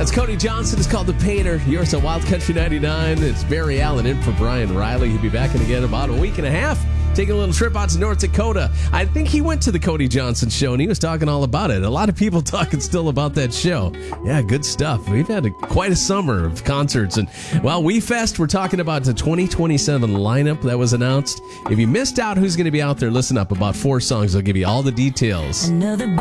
That's Cody Johnson. It's called The Painter. Yours on Wild Country 99. It's Barry Allen in for Brian Riley. He'll be back in again about a week and a half. Taking a little trip out to North Dakota. I think he went to the Cody Johnson show, and he was talking all about it. A lot of people talking still about that show. Yeah, good stuff. We've had quite a summer of concerts. And, well, WeFest, we're talking about the 2027 lineup that was announced. If you missed out who's going to be out there, listen up. About 4 songs. I'll give you all the details. Another